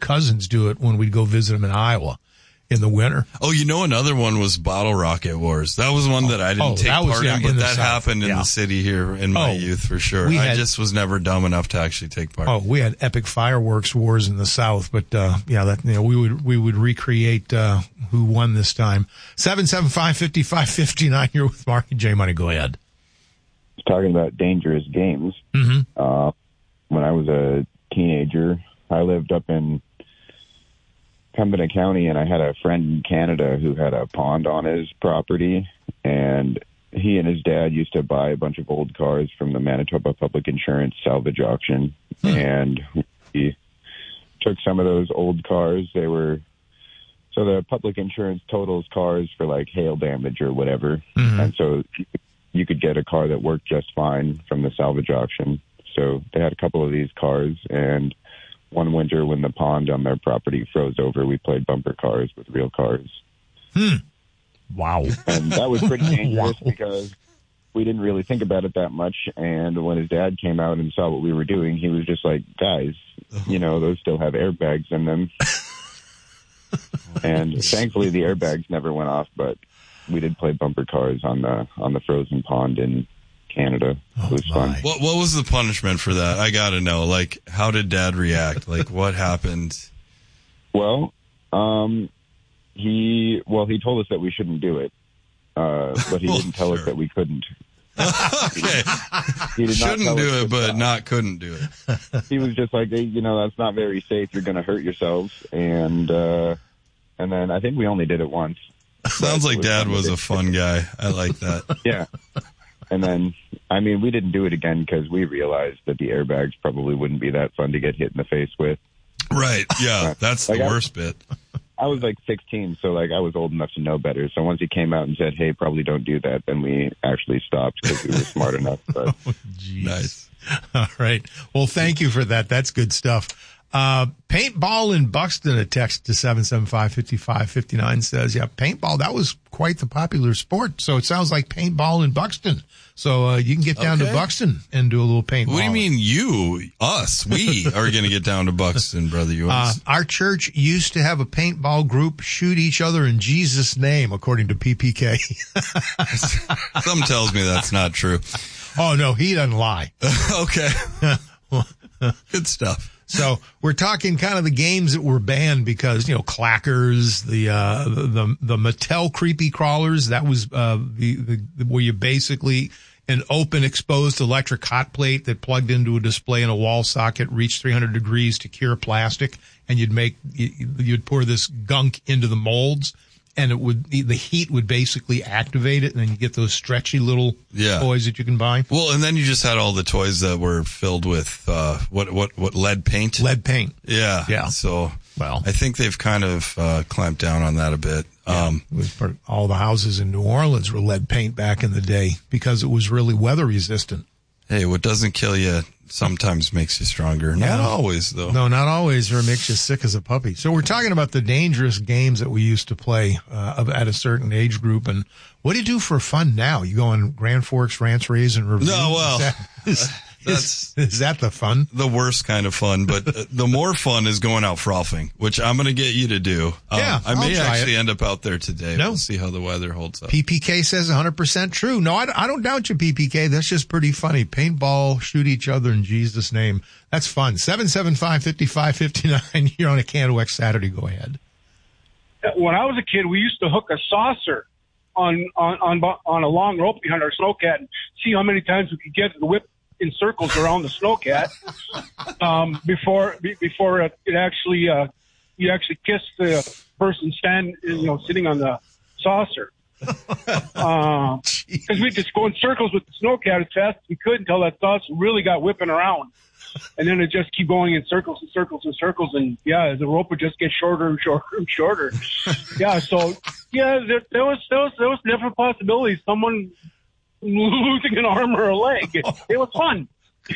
cousins do it when we'd go visit them in Iowa in the winter. Oh, another one was Bottle Rocket Wars. That was one that I didn't take part in, but that happened in the city here in my youth for sure. I just was never dumb enough to actually take part. Oh, we had epic fireworks wars in the South, but we would recreate who won this time. 775-5559. You're with Mark and J Money. Go ahead. Talking about dangerous games. Mm-hmm. When I was a teenager, I lived up in Pembina County, and I had a friend in Canada who had a pond on his property, and he and his dad used to buy a bunch of old cars from the Manitoba Public Insurance salvage auction, and he took some of those old cars. So the public insurance totals cars for like hail damage or whatever, and so you could get a car that worked just fine from the salvage auction. So they had a couple of these cars, and one winter when the pond on their property froze over, we played bumper cars with real cars. Wow. And that was pretty dangerous because we didn't really think about it that much. And when his dad came out and saw what we were doing, he was just like, guys, those still have airbags in them. And thankfully the airbags never went off, but we did play bumper cars on the frozen pond in Canada. It was fun. What was the punishment for that? I gotta know. Like, how did Dad react? Like, what happened? Well, he told us that we shouldn't do it, but he didn't tell us that we couldn't. Okay. He did shouldn't do it, but not couldn't do it. He was just like, hey, that's not very safe. You're going to hurt yourselves. And then I think we only did it once. Sounds like Dad was a fun guy. I like that. Yeah. And then, we didn't do it again because we realized that the airbags probably wouldn't be that fun to get hit in the face with. Right. Yeah. That's the worst bit. I was like 16, so I was old enough to know better. So once he came out and said, hey, probably don't do that, then we actually stopped because we were smart enough. But. Nice. All right. Well, thank you for that. That's good stuff. Paintball in Buxton, a text to 775-5559 says, paintball, that was quite the popular sport. So it sounds like paintball in Buxton. So you can get down to Buxton and do a little paintball. What do you mean us? We are going to get down to Buxton, brother. Our church used to have a paintball group shoot each other in Jesus' name, according to PPK. Something tells me that's not true. Oh, no, he doesn't lie. Okay. Good stuff. So we're talking kind of the games that were banned because, clackers, the Mattel creepy crawlers, that was, where you basically an open exposed electric hot plate that plugged into a display in a wall socket reached 300 degrees to cure plastic. And you'd pour this gunk into the molds and the heat would basically activate it, and then you get those stretchy little toys that you can buy. Well, and then you just had all the toys that were filled with what lead paint? Lead paint. Yeah. Yeah. So I think they've kind of clamped down on that a bit. All the houses in New Orleans were lead paint back in the day because it was really weather resistant. Hey, what doesn't kill you sometimes makes you stronger. Not always, though. No, not always, or it makes you sick as a puppy. So we're talking about the dangerous games that we used to play at a certain age group. And what do you do for fun now? You go on Grand Forks Ranch Raise and Review? No, well, is that the fun? The worst kind of fun, but the more fun is going out frothing, which I'm going to get you to do. I may actually end up out there today. We'll see how the weather holds up. PPK says 100% true. No, I don't doubt you, PPK. That's just pretty funny. Paintball, shoot each other in Jesus' name. That's fun. 775-5559. You're on a Canada Saturday. Go ahead. When I was a kid, we used to hook a saucer on a long rope behind our snowcat and see how many times we could get the whip in circles around the snowcat before it actually you actually kiss the person sitting on the saucer. Because we just go in circles with the snowcat as fast as we could until that saucer really got whipping around, and then it just keep going in circles and circles and circles, and the rope would just get shorter and shorter and shorter. There was different possibilities. Someone losing an arm or a leg. It was fun.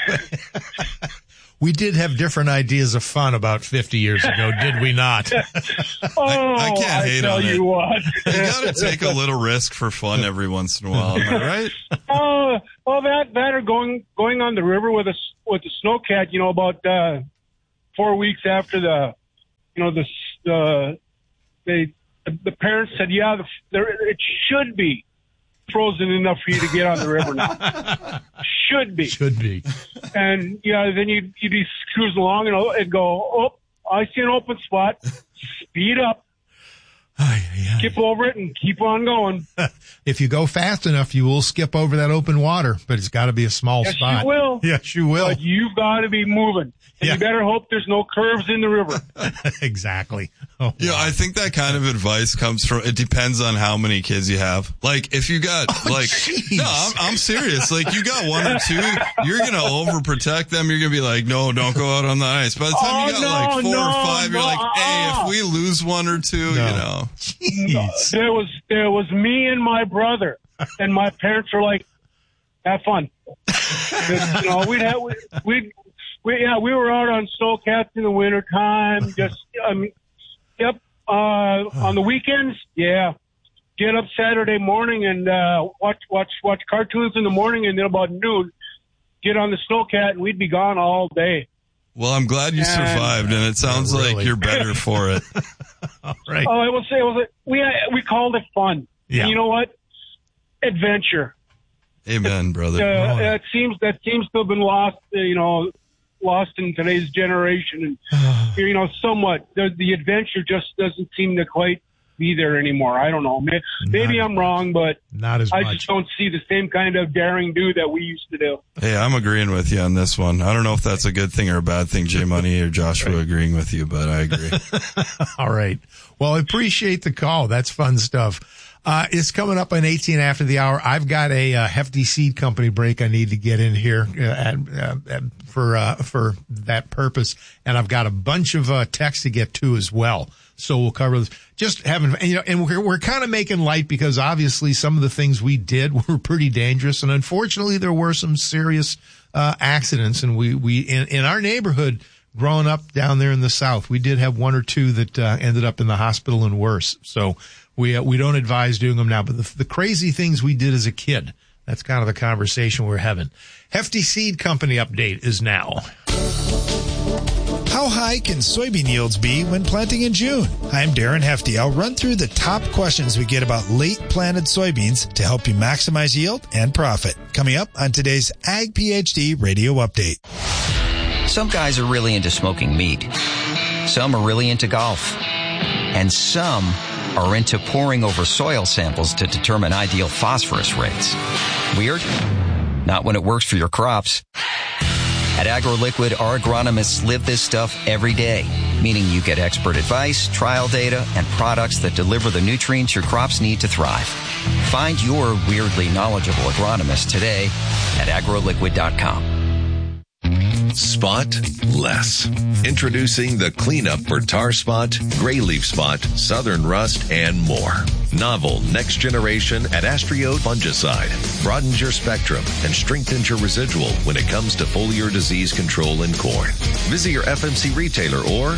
We did have different ideas of fun about 50 years ago, did we not? I can't hate on it. What. You got to take a little risk for fun every once in a while, am I right? That or going on the river with the snowcat. About 4 weeks after the the parents said, yeah, it should be frozen enough for you to get on the river now. Should be. And then you'd be cruising along and go, oh, I see an open spot. Speed up. Skip over it and keep on going. If you go fast enough, you will skip over that open water, but it's got to be a small spot. Yes, you will. Yes, you will. But you've got to be moving. And you better hope there's no curves in the river. Exactly. Oh, wow. I think that kind of advice comes from, it depends on how many kids you have. Like, if you got, I'm serious. Like, you got one or two, you're going to overprotect them. You're going to be like, no, don't go out on the ice. By the time you got 4 or 5, you're like, hey, if we lose one or two, Jeez. There was me and my brother, and my parents were like, have fun. We were out on snowcats in the wintertime. On the weekends, get up Saturday morning and watch cartoons in the morning, and then about noon, get on the snowcat, and we'd be gone all day. Well, I'm glad you survived, and it sounds like you're better for it. All right. Oh, I will say, we called it fun. Yeah. And you know what? Adventure. Amen, brother. That seems to have been lost, lost in today's generation. And, somewhat. The adventure just doesn't seem to quite be there anymore. I don't know. Maybe I'm wrong, but not as much. I just don't see the same kind of daring do that we used to do. Hey, I'm agreeing with you on this one. I don't know if that's a good thing or a bad thing, J Money or Joshua agreeing with you, but I agree. All right. Well, I appreciate the call. That's fun stuff. It's coming up on 18 after the hour. I've got a Hefty Seed Company break I need to get in here for that purpose, and I've got a bunch of texts to get to as well. So we'll cover this. Just having, and we're kind of making light because obviously some of the things we did were pretty dangerous, and unfortunately there were some serious accidents. And we in our neighborhood, growing up down there in the South, we did have one or two that ended up in the hospital and worse. So we don't advise doing them now. But the crazy things we did as a kid, that's kind of the conversation we're having. Hefty Seed Company update is now. How high can soybean yields be when planting in June? I'm Darren Hefty. I'll run through the top questions we get about late planted soybeans to help you maximize yield and profit. Coming up on today's Ag PhD Radio Update. Some guys are really into smoking meat. Some are really into golf. And some are into poring over soil samples to determine ideal phosphorus rates. Weird? Not when it works for your crops. At AgroLiquid, our agronomists live this stuff every day, meaning you get expert advice, trial data, and products that deliver the nutrients your crops need to thrive. Find your weirdly knowledgeable agronomist today at agroliquid.com. Spot less. Introducing the cleanup for tar spot, gray leaf spot, southern rust, and more. Novel next generation Adastrio fungicide broadens your spectrum and strengthens your residual when it comes to foliar disease control in corn. Visit your FMC retailer or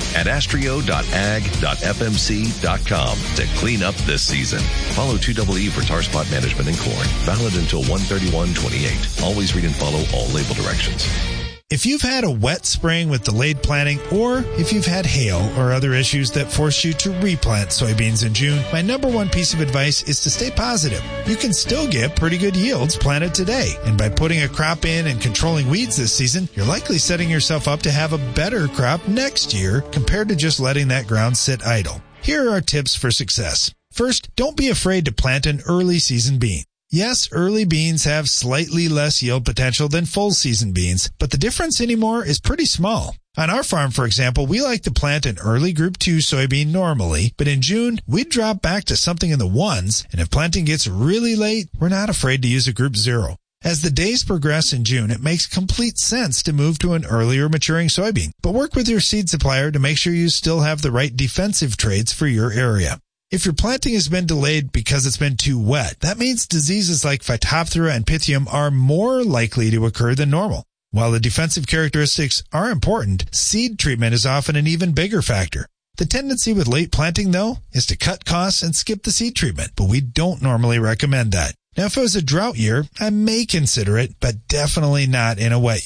adastrio.ag.fmc.com to clean up this season. Follow 2EE for tar spot management in corn. Valid until 1/31/28. Always read and follow all label directions. If you've had a wet spring with delayed planting, or if you've had hail or other issues that force you to replant soybeans in June, my number one piece of advice is to stay positive. You can still get pretty good yields planted today. And by putting a crop in and controlling weeds this season, you're likely setting yourself up to have a better crop next year compared to just letting that ground sit idle. Here are our tips for success. First, don't be afraid to plant an early season bean. Yes, early beans have slightly less yield potential than full season beans, but the difference anymore is pretty small. On our farm, for example, we like to plant an early Group 2 soybean normally, but in June, we'd drop back to something in the 1s, and if planting gets really late, we're not afraid to use a Group 0. As the days progress in June, it makes complete sense to move to an earlier maturing soybean, but work with your seed supplier to make sure you still have the right defensive traits for your area. If your planting has been delayed because it's been too wet, that means diseases like Phytophthora and Pythium are more likely to occur than normal. While the defensive characteristics are important, seed treatment is often an even bigger factor. The tendency with late planting, though, is to cut costs and skip the seed treatment, but we don't normally recommend that. Now, if it was a drought year, I may consider it, but definitely not in a wet year.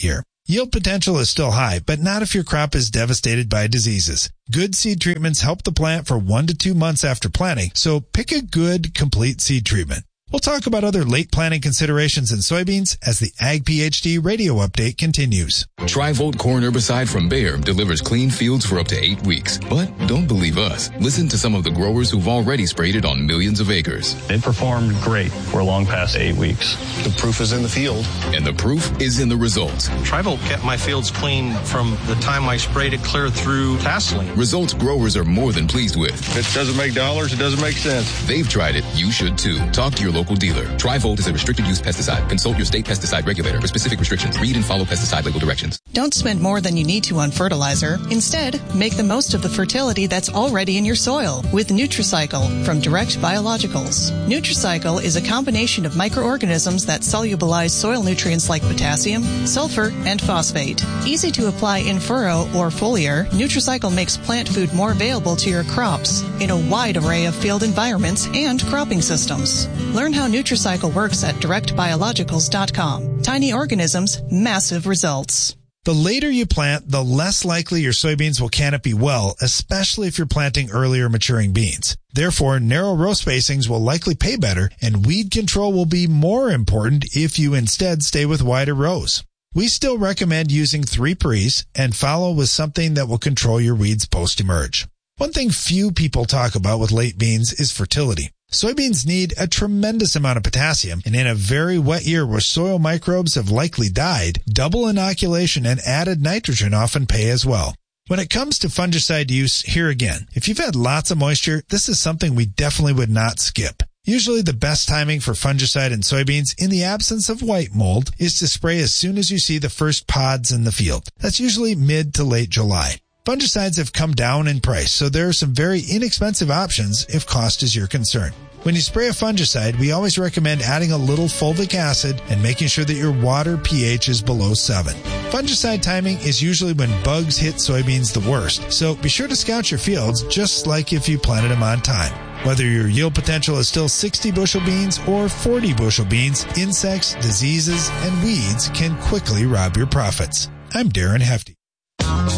Yield potential is still high, but not if your crop is devastated by diseases. Good seed treatments help the plant for 1 to 2 months after planting, so pick a good, complete seed treatment. We'll talk about other late planting considerations in soybeans as the Ag PhD radio update continues. Tri-Volt corn herbicide from Bayer delivers clean fields for up to 8 weeks. But don't believe us. Listen to some of the growers who've already sprayed it on millions of acres. It performed great. We're long past 8 weeks. The proof is in the field. And the proof is in the results. Tri-Volt kept my fields clean from the time I sprayed it clear through tasseling. Results growers are more than pleased with. If it doesn't make dollars, it doesn't make sense. They've tried it. You should too. Talk to your local dealer. Tri-Volt is a restricted use pesticide. Consult your state pesticide regulator for specific restrictions. Read and follow pesticide label directions. Don't spend more than you need to on fertilizer. Instead, make the most of the fertility that's already in your soil with Nutricycle from Direct Biologicals. Nutricycle is a combination of microorganisms that solubilize soil nutrients like potassium, sulfur, and phosphate. Easy to apply in furrow or foliar, Nutricycle makes plant food more available to your crops in a wide array of field environments and cropping systems. Learn how Nutricycle works at directbiologicals.com. Tiny organisms, massive results. The later you plant, the less likely your soybeans will canopy well, especially if you're planting earlier maturing beans. Therefore, narrow row spacings will likely pay better, and weed control will be more important if you instead stay with wider rows. We still recommend using 3 pre's and follow with something that will control your weeds post-emerge. One thing few people talk about with late beans is fertility. Soybeans need a tremendous amount of potassium, and in a very wet year where soil microbes have likely died, double inoculation and added nitrogen often pay as well. When it comes to fungicide use, here again, if you've had lots of moisture, this is something we definitely would not skip. Usually the best timing for fungicide in soybeans in the absence of white mold is to spray as soon as you see the first pods in the field. That's usually mid to late July. Fungicides have come down in price, so there are some very inexpensive options if cost is your concern. When you spray a fungicide, we always recommend adding a little fulvic acid and making sure that your water pH is below 7. Fungicide timing is usually when bugs hit soybeans the worst, so be sure to scout your fields just like if you planted them on time. Whether your yield potential is still 60 bushel beans or 40 bushel beans, insects, diseases, and weeds can quickly rob your profits. I'm Darren Hefty.